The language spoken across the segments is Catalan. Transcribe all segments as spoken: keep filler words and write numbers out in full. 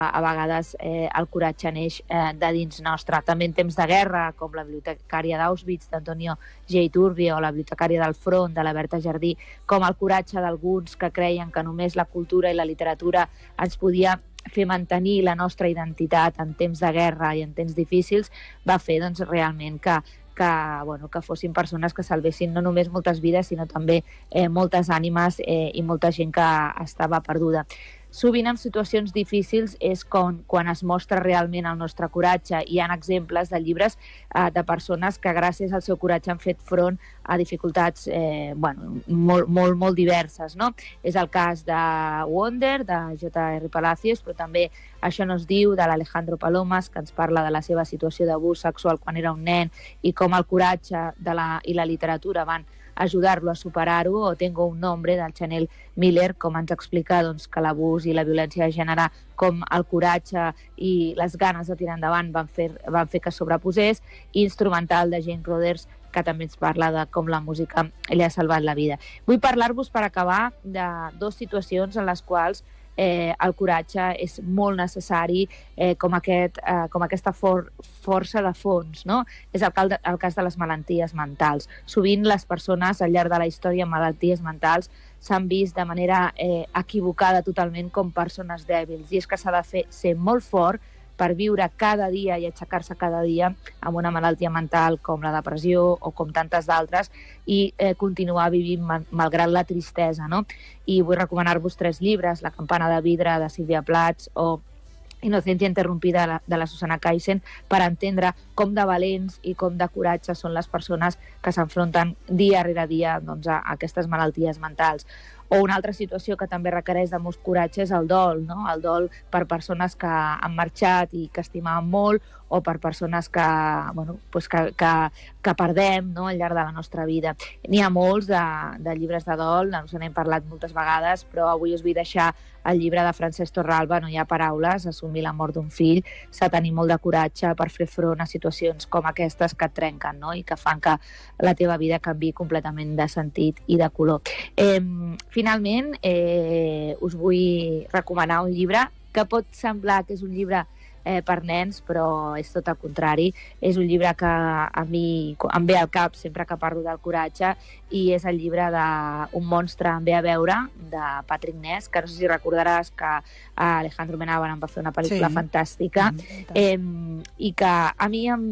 a vegades eh, el coratge neix eh, de dins nostre. També en temps de guerra, com la bibliotecària d'Auschwitz, d'Antonio J. Iturbi, o la bibliotecària del Front, de la Berta Jardí, com el coratge d'alguns que creien que només la cultura i la literatura ens podia fer mantenir la nostra identitat en temps de guerra i en temps difícils, va fer doncs, realment que, que, bueno, que fossin persones que salvessin no només moltes vides, sinó també eh, moltes ànimes eh, i molta gent que estava perduda. Sovint en situacions difícils és quan, quan es mostra realment el nostre coratge. Hi ha exemples de llibres eh, de persones que gràcies al seu coratge han fet front a dificultats eh, bueno, molt, molt, molt diverses, no? És el cas de Wonder, de J R Palacios, però també Això no es diu, de l'Alejandro Palomas, que ens parla de la seva situació d'abús sexual quan era un nen i com el coratge de la, i la literatura van ajudar-lo a superar-ho, o Tengo un nombre, del Chanel Miller, com ens explica doncs, que l'abús i la violència de gènere, com el coratge i les ganes de tirar endavant van fer, van fer que sobreposés, i Instrumental, de Jane Rodgers, que també ens parla de com la música li ha salvat la vida. Vull parlar-vos, per acabar, de dues situacions en les quals eh, el coratge és molt necessari eh, com, aquest, eh, com aquesta for força de fons, no? És el, cal de, el cas de les malalties mentals. Sovint les persones al llarg de la història amb malalties mentals s'han vist de manera eh, equivocada totalment com persones dèbils, i és que s'ha de fer, ser molt fort per viure cada dia i aixecar-se cada dia amb una malaltia mental com la depressió o com tantes d'altres i eh, continuar vivint mal malgrat la tristesa, no? I vull recomanar-vos tres llibres: La campana de vidre, de Sílvia Plath, o Inocencia interrompida, de la, de la Susana Kaysen, per entendre com de valents i com de coratge són les persones que s'enfronten dia rere dia doncs, a, a aquestes malalties mentals. O una altra situació que també requereix de molt coratge és el dol, no? El dol per persones que han marxat i que estimaven molt, o per persones que, bueno, pues que, que, que perdem, no? Al llarg de la nostra vida. N'hi ha molts de, de llibres de dol, ens n'hem parlat moltes vegades, però avui us vull deixar el llibre de Francesc Torralba, No hi ha paraules, assumir la mort d'un fill. S'ha de tenir molt de coratge per fer front a situacions com aquestes que et trenquen, no? I que fan que la teva vida canviï completament de sentit i de color. Eh, finalment, eh, us vull recomanar un llibre que pot semblar que és un llibre Eh, per nens, però és tot el contrari. És un llibre que a mi em ve al cap sempre que parlo del coratge, i és el llibre de Un monstre em ve a veure, de Patrick Ness, que no sé si recordaràs que Alejandro Amenábar en va fer una pel·lícula sí. fantàstica, mm, eh, i que a mi em,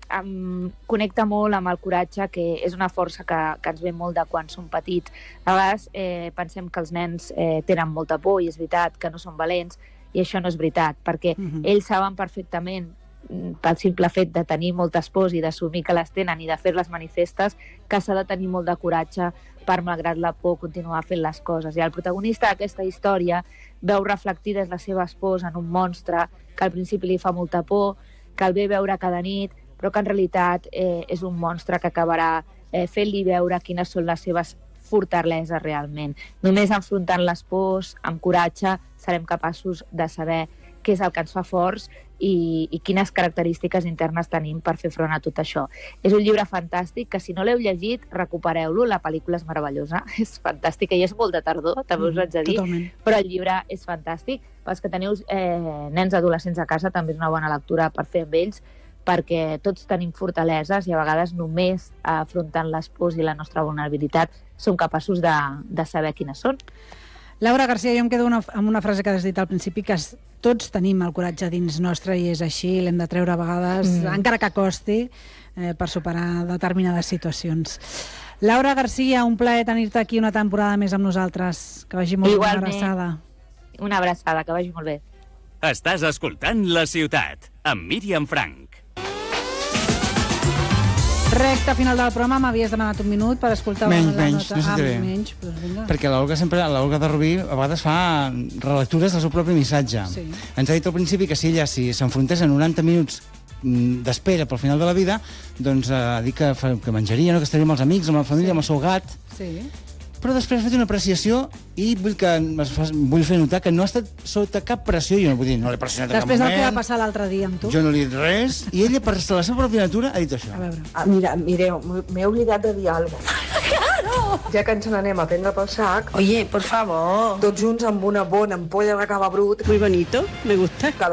em connecta molt amb el coratge, que és una força que, que ens ve molt de quan som petits. A vegades eh, pensem que els nens eh, tenen molta por, i és veritat que no són valents, i això no és veritat, perquè uh-huh. ells saben perfectament, pel simple fet de tenir moltes pors i d'assumir que les tenen i de fer-les manifestes, que s'ha de tenir molt de coratge per, malgrat la por, continuar fent les coses. I el protagonista d'aquesta història veu reflectides les seves pors en un monstre que al principi li fa molta por, que el ve veure cada nit, però que en realitat eh, és un monstre que acabarà eh, fent-li veure quines són les seves fortalesa realment. Només enfrontant les pors, amb coratge, serem capaços de saber què és el que ens fa forts i, i quines característiques internes tenim per fer front a tot això. És un llibre fantàstic que, si no l'heu llegit, recupereu-lo. La pel·lícula és meravellosa, és fantàstica, i és molt de tardor, també us ho haig de dir, Totalment. Però el llibre és fantàstic. Pels que teniu eh, nens adolescents a casa, també és una bona lectura per fer amb ells, perquè tots tenim fortaleses i a vegades només afrontant les pors i la nostra vulnerabilitat som capaços de, de saber quines són. Laura Garcia, jo em quedo una, amb una frase que has dit al principi, que es, tots tenim el coratge dins nostre i és així, l'hem de treure a vegades, mm. encara que costi, eh, per superar determinades situacions. Laura Garcia, un plaer tenir-te aquí una temporada més amb nosaltres. Que vagi molt bé, una abraçada. Una abraçada, que vagi molt bé. Estàs escoltant La Ciutat, amb Míriam Frank. Recte final del programa, m'havies demanat un minut per escoltar menys, la menys, nota. No sé ah, menys, doncs vinga. Perquè l'Olga sempre, l'Olga de Rubí a vegades fa relectures del seu propi missatge. Sí. Ens ha dit al principi que si ella si s'enfrontés a noranta minuts d'espera pel final de la vida, doncs ha eh, dit que, que menjaria, no? Que estaria amb els amics, amb la família, sí. amb el seu gat. Sí. Però després ha fet una apreciació i vull, que, vull fer notar que no ha estat sota cap pressió. Jo no vull dir, no l'he pressionat en cap moment. Després del que va passar l'altre dia amb tu. Jo no li he dit res. I ella, per la seva pròpia natura, ha dit això. A veure. Ah, mira, mireu, m'he oblidat de dir alguna cosa. Ja que ens n'anem a prendre pel sac, Oye, por favor. tots junts amb una bona ampolla de cava brut, Muy bonito, me gusta. cada